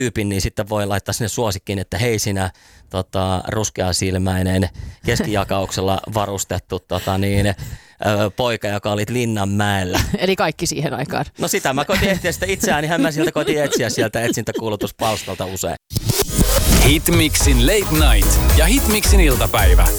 tyypin, niin sitten voi laittaa sinne suosikkiin, että hei sinä ruskeasilmäinen, keskijakauksella varustettu poika, joka olit Linnanmäellä. Eli kaikki siihen aikaan. No sitä mä koitin etsiä sitä itseään, niin mä sieltä koitin etsiä sieltä etsintäkuulutuspalstalta usein. Hitmixin Late Night ja Hitmixin iltapäivä.